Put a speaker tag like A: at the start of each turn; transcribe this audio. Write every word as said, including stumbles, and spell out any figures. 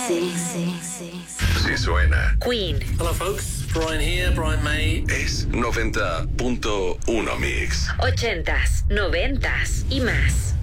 A: Sí, sí, sí.
B: Sí suena.
C: Queen.
D: Hello folks, Brian here, Brian May.
B: Es noventa punto uno Mix.
C: Ochentas, noventas y más.